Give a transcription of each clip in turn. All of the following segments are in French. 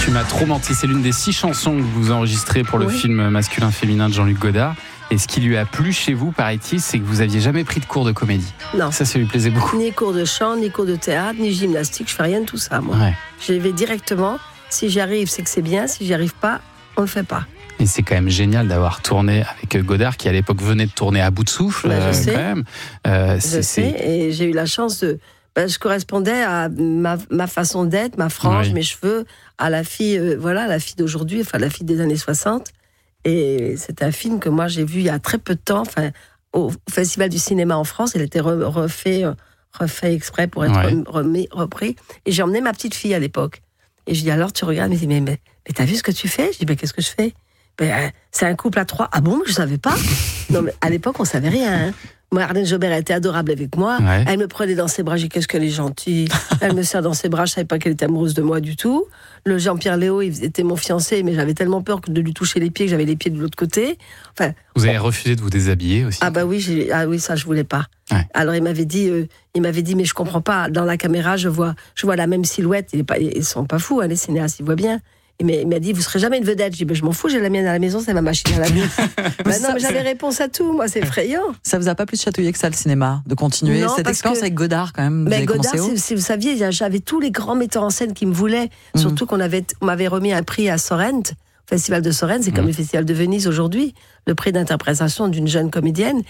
Tu m'as trop menti, c'est l'une des 6 chansons que vous enregistrez pour le film masculin-féminin de Jean-Luc Godard. Et ce qui lui a plu chez vous, paraît-il, c'est que vous aviez jamais pris de cours de comédie. Non. Ça lui plaisait beaucoup. Ni cours de chant, ni cours de théâtre, ni gymnastique, je fais rien de tout ça, moi. Ouais. Je vais directement, si j'y arrive, c'est que c'est bien, si j'y arrive pas, on le fait pas. Et c'est quand même génial d'avoir tourné avec Godard, qui à l'époque venait de tourner à bout de souffle, je sais. quand même. Je sais, et j'ai eu la chance de... je correspondais à ma façon d'être, ma frange, mes cheveux, à la fille, la fille d'aujourd'hui, enfin la fille des années 60. Et c'est un film que moi j'ai vu il y a très peu de temps, au Festival du cinéma en France. Il était refait exprès pour être repris. Et j'ai emmené ma petite fille à l'époque. Et je dis, alors tu regardes, elle me dit, mais t'as vu ce que tu fais? Je dis, qu'est-ce que je fais? C'est un couple à 3. Ah bon, je savais pas. Non, mais à l'époque, on savait rien. Hein. Moi, Arlène Jobert était adorable avec moi. Ouais. Elle me prenait dans ses bras. J'ai dit, qu'est-ce qu'elle est gentille. Elle me serre dans ses bras. Je savais pas qu'elle était amoureuse de moi du tout. Le Jean-Pierre Léo, il était mon fiancé, mais j'avais tellement peur de lui toucher les pieds que j'avais les pieds de l'autre côté. Enfin, vous avez refusé de vous déshabiller aussi? Ah bah oui, ça je voulais pas. Ouais. Alors il m'avait dit, mais je comprends pas. Dans la caméra, je vois la même silhouette. Ils sont pas fous, hein, les cinéastes, ils voient bien. Il m'a dit, vous serez jamais une vedette. Je dis, je m'en fous, j'ai la mienne à la maison, c'est ma machine à laver. Non, mais j'avais réponse à tout, moi, c'est effrayant. Ça vous a pas plus chatouillé que ça, le cinéma, de continuer cette expérience avec Godard, quand même? Mais Godard, si vous saviez, j'avais tous les grands metteurs en scène qui me voulaient, surtout qu'on m'avait remis un prix à Sorrent, Festival de Sorrent, c'est comme le Festival de Venise aujourd'hui, le prix d'interprétation d'une jeune comédienne.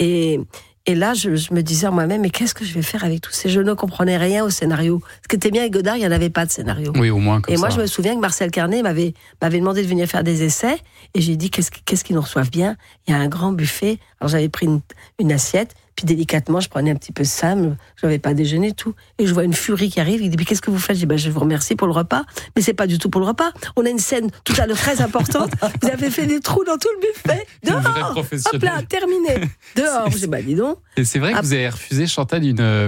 Et là, je me disais à moi-même, mais qu'est-ce que je vais faire avec tous ces... Je ne comprenais rien au scénario. Ce qui était bien avec Godard, il n'y en avait pas de scénario. Oui, au moins comme ça. Et moi, je me souviens que Marcel Carnet m'avait demandé de venir faire des essais. Et j'ai dit, qu'est-ce qu'ils nous reçoivent bien? Il y a un grand buffet. Alors, j'avais pris une assiette. Puis délicatement, je prenais un petit peu ça. Je n'avais pas déjeuné, tout. Et je vois une furie qui arrive. Il dit, mais qu'est-ce que vous faites? Je dis, je vous remercie pour le repas. Mais c'est pas du tout pour le repas. On a une scène tout à l'heure très importante. Vous avez fait des trous dans tout le buffet. Dehors! Hop là, terminé. Dehors. Je dis, dis donc. Et c'est vrai que vous avez refusé, Chantal,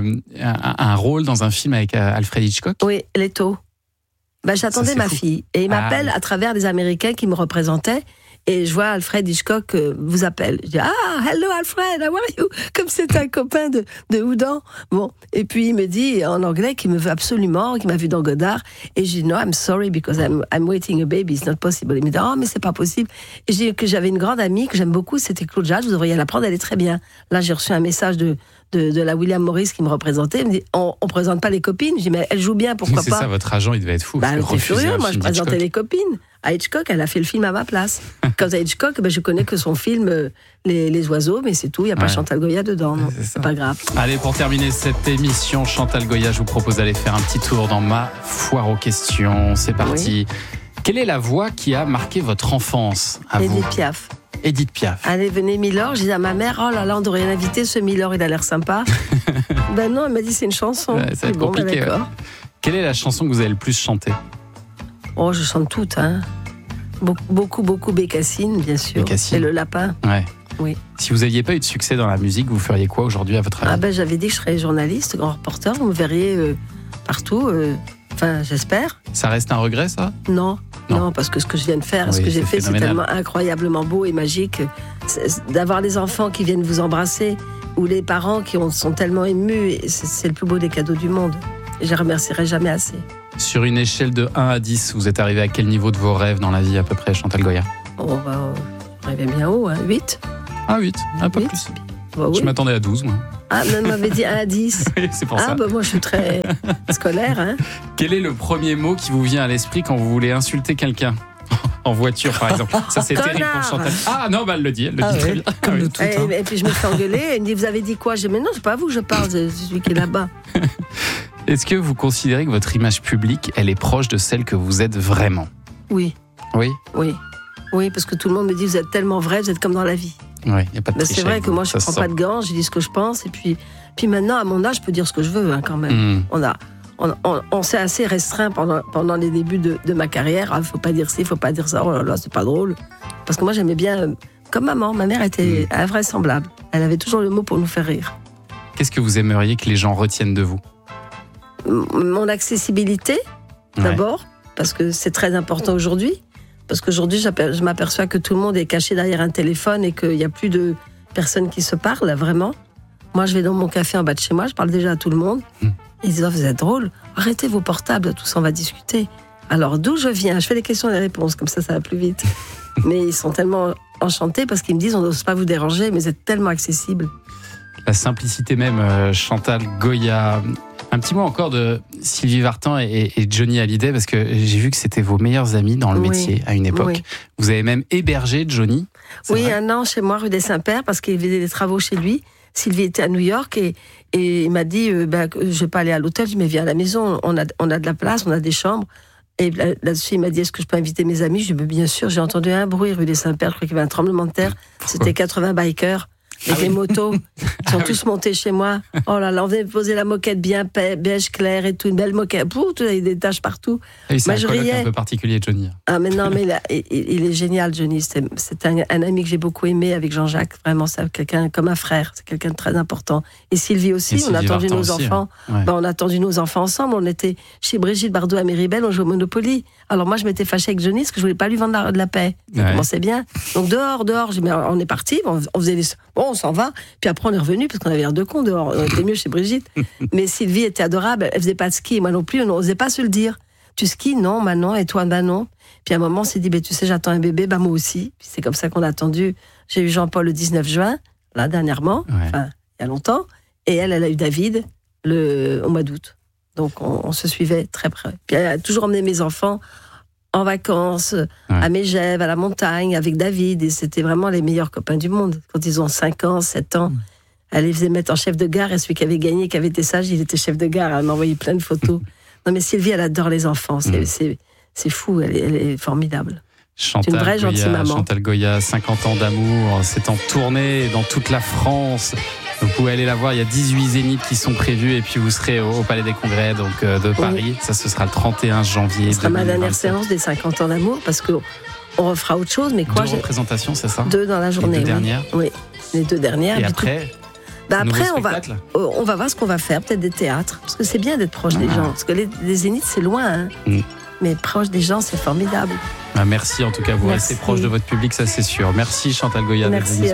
un rôle dans un film avec Alfred Hitchcock? Oui, Leto. J'attendais ma fille. Et il m'appelle à travers des Américains qui me représentaient. Et je vois Alfred Hitchcock vous appelle. Je dis, hello Alfred, how are you? Comme c'est un copain de Houdan. Bon. Et puis il me dit en anglais qu'il me veut absolument, qu'il m'a vu dans Godard. Et je dis, no, I'm sorry because I'm waiting a baby, it's not possible. Il me dit, mais c'est pas possible. Et je dis que j'avais une grande amie que j'aime beaucoup, c'était Claude Jade, vous devriez la prendre, elle est très bien. Là, j'ai reçu un message de la William Morris qui me représentait. Elle me dit, on présente pas les copines. Je dis, mais elle joue bien, pourquoi pas? C'est ça, votre agent, il devait être fou. Elle était furieux, moi je présentais les copines. À Hitchcock, elle a fait le film à ma place. Quant à Hitchcock, je connais que son film les oiseaux, mais c'est tout, il n'y a pas Chantal Goya dedans, non, c'est pas grave. Allez, pour terminer cette émission, Chantal Goya, je vous propose d'aller faire un petit tour dans ma foire aux questions. C'est parti. Oui. Quelle est la voix qui a marqué votre enfance à vous? Edith Piaf. Edith Piaf. Allez, venez Milord. Je disais à ma mère, oh là là, on devrait l'inviter, ce Milord, il a l'air sympa. Non, elle m'a dit, c'est une chanson. Ça va être compliqué. D'accord. Quelle est la chanson que vous avez le plus chantée? Oh, je chante toutes, hein. Beaucoup Bécassine, bien sûr. Bécassine. Et le lapin. Ouais. Oui. Si vous n'aviez pas eu de succès dans la musique, vous feriez quoi aujourd'hui à votre avis? J'avais dit que je serais journaliste, grand reporter, vous me verriez partout. J'espère. Ça reste un regret, ça? Non, parce que ce que je viens de faire, ce que j'ai fait, c'est tellement incroyablement beau et magique. D'avoir les enfants qui viennent vous embrasser, ou les parents qui sont tellement émus, c'est le plus beau des cadeaux du monde. Et je les remercierai jamais assez. Sur une échelle de 1 à 10, vous êtes arrivé à quel niveau de vos rêves dans la vie à peu près, Chantal Goya? On rêvait bien haut, 8. Ah, 8, un peu 8. Plus. Oui. Je m'attendais à 12, moi. On m'avait dit 1 à 10. Oui, c'est pour ça. Moi je suis très scolaire. Hein. Quel est le premier mot qui vous vient à l'esprit quand vous voulez insulter quelqu'un? En voiture, par exemple. Ça, c'est terrible pour Chantal. Elle le dit très bien. Comme nous toutes, hein. Et puis je me fais engueuler. Elle me dit, vous avez dit quoi? Je dis, mais non, c'est pas à vous que je parle, c'est celui qui est là-bas. Est-ce que vous considérez que votre image publique, elle est proche de celle que vous êtes vraiment? Oui. Oui? Oui, parce que tout le monde me dit, vous êtes tellement vrai, vous êtes comme dans la vie. Oui, il n'y a pas de triche. C'est vrai que moi, je ne prends pas de gants, je dis ce que je pense. Et puis maintenant, à mon âge, je peux dire ce que je veux, hein, quand même. On s'est assez restreint pendant les débuts de ma carrière. Il ne faut pas dire ci, il ne faut pas dire ça. Oh là là, c'est pas drôle. Parce que moi, j'aimais bien... Comme maman, ma mère était invraisemblable. Elle avait toujours le mot pour nous faire rire. Qu'est-ce que vous aimeriez que les gens retiennent de vous? Mon accessibilité, d'abord, parce que c'est très important aujourd'hui. Parce qu'aujourd'hui, je m'aperçois que tout le monde est caché derrière un téléphone et qu'il n'y a plus de personnes qui se parlent, vraiment. Moi, je vais dans mon café en bas de chez moi, je parle déjà à tout le monde. Ils disent, vous êtes drôle, arrêtez vos portables, tous on va discuter. Alors, d'où je viens? Je fais les questions et les réponses, comme ça va plus vite. Mais ils sont tellement enchantés parce qu'ils me disent on n'ose pas vous déranger, mais vous êtes tellement accessible. La simplicité même, Chantal Goya. Un petit mot encore de Sylvie Vartan et Johnny Hallyday, parce que j'ai vu que c'était vos meilleurs amis dans le métier à une époque. Oui. Vous avez même hébergé Johnny. Oui, vrai? 1 an chez moi, rue des Saints-Pères, parce qu'il faisait des travaux chez lui. Sylvie était à New York et il m'a dit je ne vais pas aller à l'hôtel, mais viens à la maison, on a de la place, on a des chambres. Et là-dessus, il m'a dit est-ce que je peux inviter mes amis? Je lui ai dit bien sûr. J'ai entendu un bruit rue des Saints-Pères, je crois qu'il y avait un tremblement de terre. C'était 80 bikers. Avec les motos, ils sont tous montés chez moi. Oh là là, on venait poser la moquette bien beige clair et tout, une belle moquette. Pouh, il y a des taches partout. Ah oui, c'est un colloque un peu particulier, Johnny. Ah mais non, mais là, il est génial, Johnny. C'est un ami que j'ai beaucoup aimé avec Jean-Jacques. Vraiment, c'est quelqu'un comme un frère. C'est quelqu'un de très important. Et Sylvie aussi. On a attendu nos enfants. Ouais. On a attendu nos enfants ensemble. On était chez Brigitte Bardot à Méribel. On jouait au Monopoly. Alors moi, je m'étais fâchée avec Johnny parce que je voulais pas lui vendre de la paix. Ça commençait bien. Donc dehors. On est partis. On faisait on s'en va. Puis après, on est revenu parce qu'on avait l'air de con dehors. On était mieux chez Brigitte. Mais Sylvie était adorable. Elle faisait pas de ski. Moi non plus. On n'osait pas se le dire. Tu skis? Non, maintenant. Et toi? Ben non. Puis à un moment, on s'est dit, tu sais, j'attends un bébé. Moi aussi. Puis c'est comme ça qu'on a attendu. J'ai eu Jean-Paul le 19 juin, là, dernièrement. Enfin, il y a longtemps. Et elle a eu David au mois d'août. Donc, on se suivait très près. Puis elle a toujours emmené mes enfants en vacances, à Mégève, à la montagne, avec David. Et c'était vraiment les meilleurs copains du monde. Quand ils ont 5 ans, 7 ans, elle les faisait mettre en chef de gare. Et celui qui avait gagné, qui avait été sage, il était chef de gare. Elle m'a envoyé plein de photos. Non, mais Sylvie, elle adore les enfants. C'est fou, elle est formidable. Chantal c'est une vraie gentille maman. Chantal Goya, 50 ans d'amour. C'est en tournée dans toute la France. Vous pouvez aller la voir, il y a 18 zéniths qui sont prévus et puis vous serez au Palais des Congrès donc, de Paris. Ça, ce sera le 31 janvier. Ce sera ma dernière séance des 50 ans d'amour parce qu'on refera autre chose. Mais quoi, 2 représentations, c'est ça? 2 dans la journée. Les 2 dernières? Oui, les 2 dernières. Et après après, on va voir ce qu'on va faire, peut-être des théâtres. Parce que c'est bien d'être proche des gens. Parce que les zéniths, c'est loin. Hein. Mais proche des gens, c'est formidable. Merci en tout cas, vous restez proche de votre public, ça c'est sûr. Merci Chantal Goya. Merci.